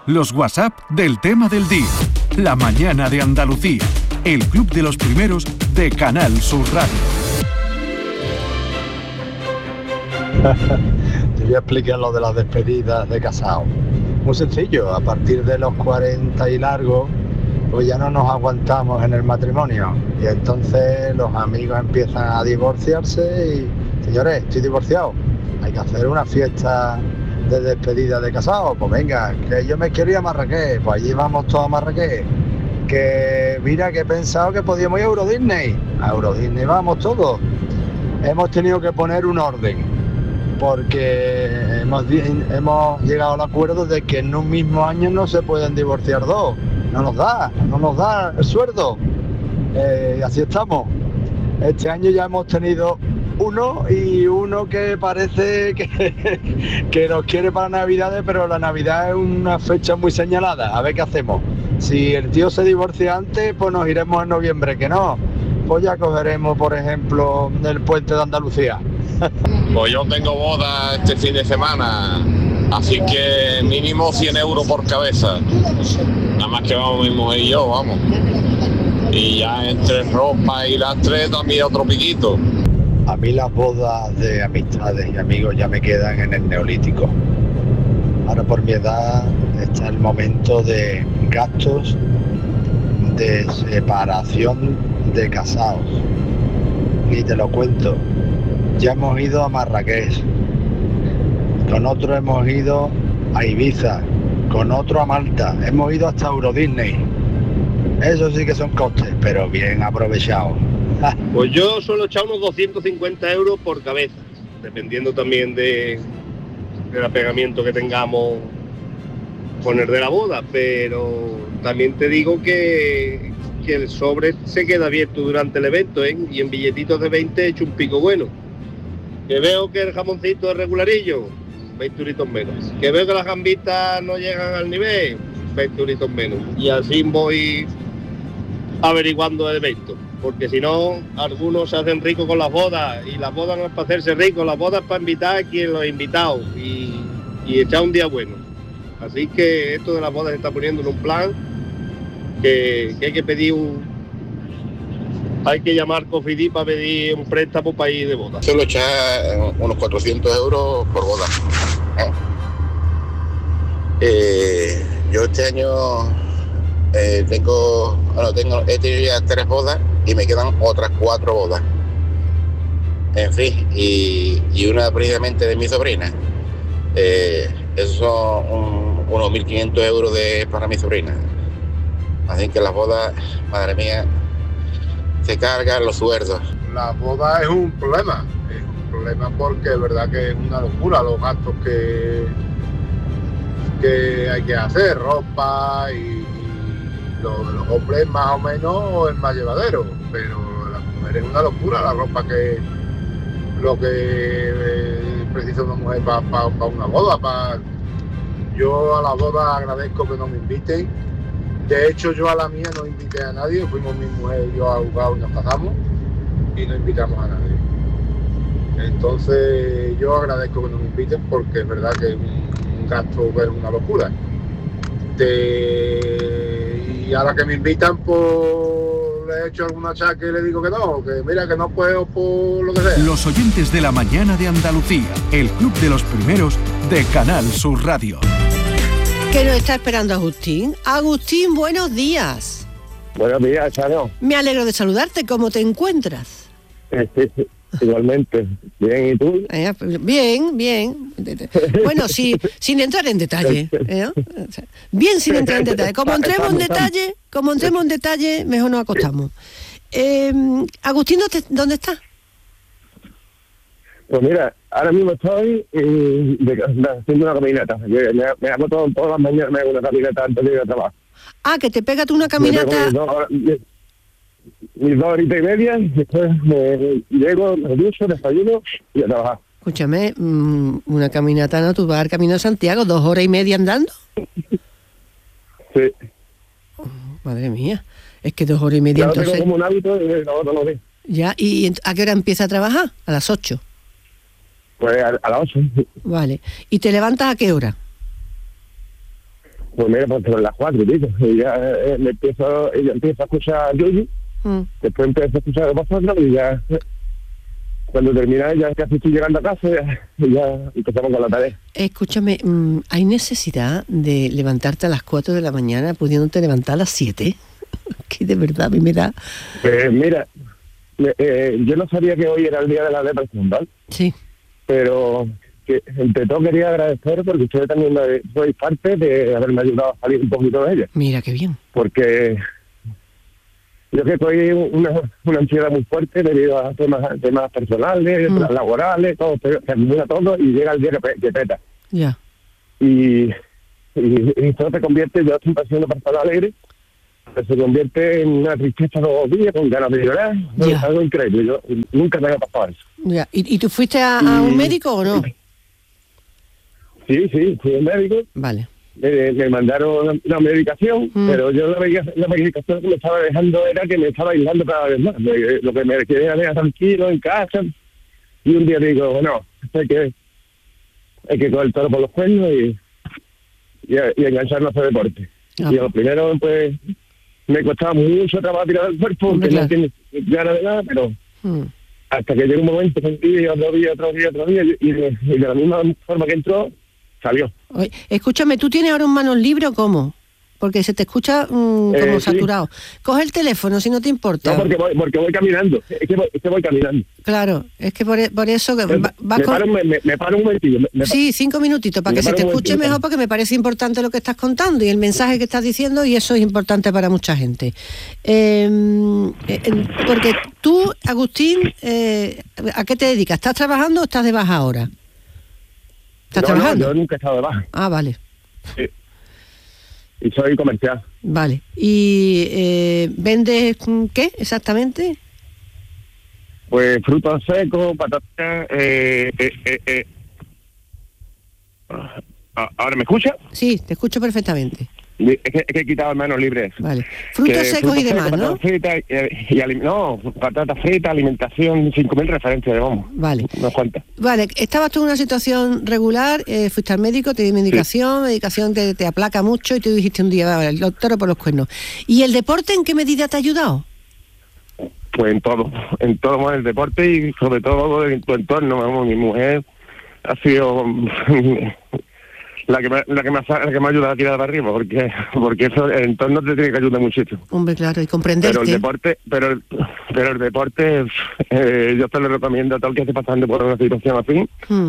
Los WhatsApp del tema del día. La mañana de Andalucía. El club de los primeros de Canal Sur Radio. Te voy a explicar lo de las despedidas de casados. Muy sencillo, a partir de los 40 y largos, pues ya no nos aguantamos en el matrimonio. Y entonces los amigos empiezan a divorciarse y, señores, estoy divorciado. Hay que hacer una fiesta de despedida de casados. Pues venga, que yo me quiero ir a Marrakech, pues allí vamos todos a Marrakech. Que mira que he pensado que podíamos ir a Euro Disney. A Euro Disney vamos todos. Hemos tenido que poner un orden, porque hemos llegado al acuerdo de que en un mismo año no se pueden divorciar dos. No nos da el sueldo. Así estamos. Este año ya hemos tenido uno que parece que nos quiere para Navidades, pero la Navidad es una fecha muy señalada. A ver qué hacemos. Si el tío se divorcia antes, pues nos iremos en noviembre. Que no, pues ya cogeremos, por ejemplo, el puente de Andalucía. Pues yo tengo boda este fin de semana, así que mínimo 100 euros por cabeza. Nada más que vamos mi mujer y yo, vamos. Y ya entre ropa y las tres también otro piquito. A mí las bodas de amistades y amigos ya me quedan en el neolítico. Ahora por mi edad está el momento de gastos de separación de casados. Ni te lo cuento. Ya hemos ido a Marrakech, con otro hemos ido a Ibiza, con otro a Malta, hemos ido hasta Euro Disney. Eso sí que son costes, pero bien aprovechados. Pues yo suelo echar unos 250 euros por cabeza, dependiendo también del apegamiento que tengamos con el de la boda, pero también te digo que el sobre se queda abierto durante el evento, ¿eh? Y en billetitos de 20 he hecho un pico bueno. Que veo que el jamoncito es regularillo, 20 euritos menos. Que veo que las gambitas no llegan al nivel, 20 euritos menos. Y así voy averiguando el evento. Porque si no, algunos se hacen ricos con las bodas. Y las bodas no es para hacerse ricos, las bodas es para invitar a quien los ha invitado. Y echar un día bueno. Así que esto de las bodas se está poniendo en un plan que hay que pedir hay que llamar Cofidis para pedir un préstamo para ir de boda. Suelo echar unos 400 euros por boda. Yo este año he tenido ya 3 bodas y me quedan otras 4 bodas. En fin, y una precisamente de mi sobrina. Esos son unos 1.500 euros para mi sobrina. Así que las bodas, madre mía, se cargan los sueldos. La boda es un problema porque es verdad que es una locura los gastos que hay que hacer, ropa y lo de los hombres más o menos es más llevadero, pero las mujeres es una locura la ropa lo que precisa una mujer para una boda. Yo a la boda agradezco que no me inviten. De hecho, yo a la mía no invité a nadie, fuimos mi mujer y yo a jugar y nos casamos y no invitamos a nadie. Entonces, yo agradezco que nos inviten porque es verdad que es un gasto que es una locura. Y ahora que me invitan, pues le he hecho alguna chaca y le digo que no, que mira que no puedo por lo que sea. Los oyentes de la mañana de Andalucía, el club de los primeros de Canal Sur Radio. ¿Qué nos está esperando Agustín? Agustín, buenos días. Buenos días, Charo. Me alegro de saludarte. ¿Cómo te encuentras? Sí, igualmente. Bien, ¿y tú? Bien. Bueno, sí, sin entrar en detalle. Bien sin entrar en detalle. Como entremos en detalle, mejor nos acostamos. Agustín, ¿dónde estás? Pues mira, ahora mismo estoy haciendo una caminata. Me hago todas las mañanas, me hago una caminata antes de ir a trabajar. Ah, que te pegas tú una caminata. Mis 2 horitas y media, después llego, me ducho, desayuno y a trabajar. Escúchame, una caminata, ¿no? Tú vas al Camino de Santiago, 2 horas y media andando. Sí. Oh, madre mía, es que 2 horas y media ya entonces... tengo como un hábito de lo de. Ya, ¿y a qué hora empieza a trabajar? A las 8. Pues a las 8. Vale. ¿Y te levantas a qué hora? Pues mira, pues sobre las 4, digo. Ella empieza a escuchar Yuyu, después empieza a escuchar a vosotros y ya... Cuando termina ya casi estoy llegando a casa y ya empezamos con la tarea. Escúchame, ¿hay necesidad de levantarte a las 4 de la mañana pudiéndote levantar a las 7? Que de verdad a mí me da... Mira, yo no sabía que hoy era el día de la depresión, ¿vale? Sí. Pero que entre todo quería agradecer porque ustedes también sois parte de haberme ayudado a salir un poquito de ella. Mira, qué bien. Porque... Yo que soy una ansiedad muy fuerte debido a temas personales, laborales, todo, se acumula todo y llega el día que peta. Ya. Y todo se convierte, yo estoy siendo persona alegre, pero se convierte en una tristeza todos los días, con ganas de llorar. Es algo increíble, yo nunca me había pasado eso. Ya. ¿Y tú fuiste a un médico o no? Sí, fui al médico. Vale. Me mandaron la medicación, pero yo la medicación que me estaba dejando era que me estaba aislando cada vez más. Lo que me quería era tranquilo en casa. Y un día digo, bueno, hay que coger el toro por los cuernos y engancharnos a ese deporte. Y lo primero, pues, me costaba mucho trabajo tirar el cuerpo, porque no tiene ganas de nada, pero hasta que llegó un momento, un día, otro día, y de la misma forma que entró, salió. Oye, escúchame, ¿tú tienes ahora un manos libre o cómo? Porque se te escucha como saturado. Coge el teléfono, si no te importa. No, porque voy caminando. Es que voy caminando. Claro, es que por eso... Que me paro un momentito. Sí, 5 minutitos, para que se te escuche mejor, porque me parece importante lo que estás contando y el mensaje que estás diciendo, y eso es importante para mucha gente. Porque tú, Agustín, ¿a qué te dedicas? ¿Estás trabajando o estás de baja ahora? ¿Estás trabajando? No, yo nunca he estado de baja. Ah, vale. Sí. Y soy comercial. Vale. ¿Y vendes qué exactamente? Pues frutos secos, patatas... ¿Ahora me escucha? Sí, te escucho perfectamente. Es que he quitado manos libres. Vale. Frutos secos y demás, ¿no? Patatas fritas, alimentación, 5.000 referencias, vamos. Vale. Unas cuantas. Vale, estabas tú en una situación regular, fuiste al médico, te di medicación que te aplaca mucho y tú dijiste un día, vale, el toro por los cuernos. ¿Y el deporte en qué medida te ha ayudado? Pues en todo el deporte y sobre todo en tu entorno, vamos, mi mujer ha sido... La que me ha ayudado a tirar para arriba, porque eso, el entorno te tiene que ayudar muchísimo. Hombre, claro, y comprenderte. Pero el deporte, yo te lo recomiendo a todo el que esté pasando por una situación así,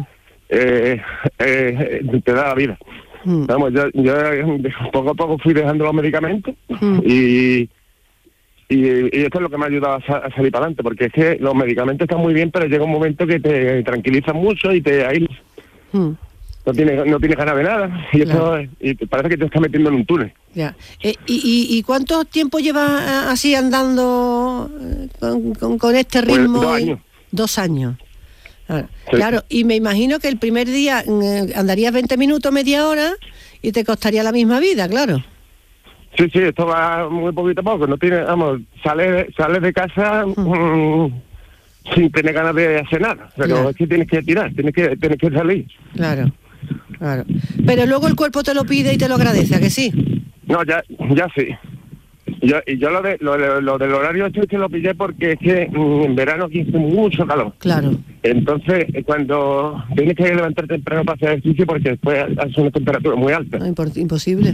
te da la vida. Vamos, yo poco a poco fui dejando los medicamentos y esto es lo que me ha ayudado a salir para adelante, porque es que los medicamentos están muy bien, pero llega un momento que te tranquilizan mucho y te aíslas. No tienes ganas de nada y claro. Eso y parece que te estás metiendo en un túnel. Ya. ¿Y cuánto tiempo llevas así andando con este ritmo? Pues 2 años. 2 años. Sí. Claro, y me imagino que el primer día andarías 20 minutos, media hora y te costaría la misma vida, claro. Sí, esto va muy poquito a poco. No tiene, vamos, sales de casa sin tener ganas de hacer nada, pero claro. Es que tienes que tirar, tienes que salir. Claro. Pero luego el cuerpo te lo pide y te lo agradece, ¿a que sí? No, ya sí. Yo lo del horario esto te lo pillé porque es que en verano aquí hace mucho calor. Claro. Entonces, cuando tienes que levantarte temprano para hacer ejercicio porque después hace una temperatura muy alta. No, imposible.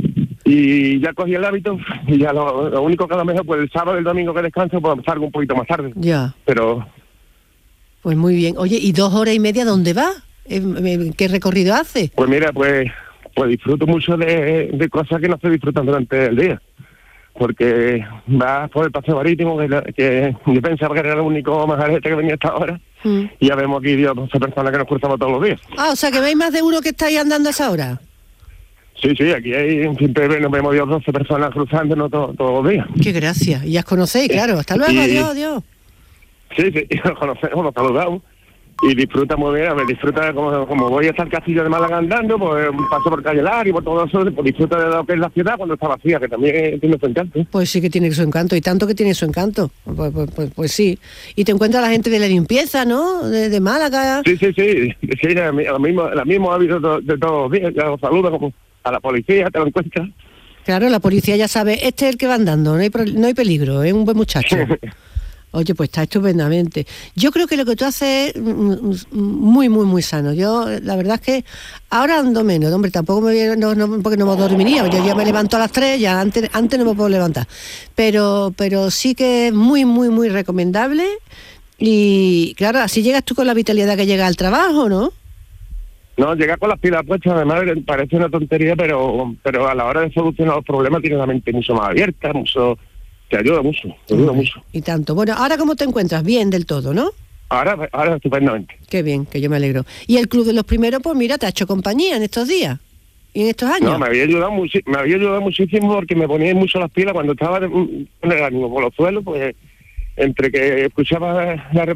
Y ya cogí el hábito y ya lo único que a lo mejor pues el sábado y el domingo que descanso pues salgo un poquito más tarde. Ya. Pero... Pues muy bien. Oye, ¿y 2 horas y media dónde vas? ¿Qué recorrido hace? Pues mira, pues disfruto mucho de cosas que no estoy disfrutando durante el día. Porque vas por el paseo marítimo, que yo pensaba que era el único majarete que venía hasta ahora. Y ya vemos aquí 12 personas que nos cruzamos todos los días. Ah, o sea que veis más de uno que estáis andando a esa hora. Sí, aquí siempre nos vemos 12 personas cruzándonos todos los días. Qué gracia. Y ya os conocéis, claro. Hasta luego, adiós. Sí, nos conocemos, nos saludamos. Y disfruta muy bien, disfruta como voy hasta el castillo de Málaga andando, pues paso por Calle Lar y por todo eso, pues disfruta de lo que es la ciudad cuando está vacía, que también tiene su encanto. Pues sí que tiene su encanto, y tanto que tiene su encanto, pues sí. Y te encuentras a la gente de la limpieza, ¿no? De Málaga. Sí, la mismo hábito de todos los días, ya os saluda como a la policía, te lo encuentras. Claro, la policía ya sabe, este es el que va andando, no hay peligro, es un buen muchacho. Oye, pues está estupendamente. Yo creo que lo que tú haces es muy, muy, muy sano. Yo, la verdad es que ahora ando menos, hombre, tampoco porque no me dormiría. Yo ya me levanto a las 3, ya antes no me puedo levantar. Pero sí que es muy, muy, muy recomendable. Y claro, así llegas tú con la vitalidad que llega al trabajo, ¿no? No, llega con las pilas puestas, además parece una tontería, pero a la hora de solucionar los problemas tienes la mente mucho más abierta, te ayuda mucho. Y tanto. Bueno, ¿ahora cómo te encuentras? Bien del todo, ¿no? Ahora estupendamente. Qué bien, que yo me alegro. Y el Club de los Primeros, pues mira, te ha hecho compañía en estos días y en estos años. No, me había ayudado muchísimo porque me ponía mucho las pilas cuando estaba con el ánimo por los suelos, pues entre que escuchaba la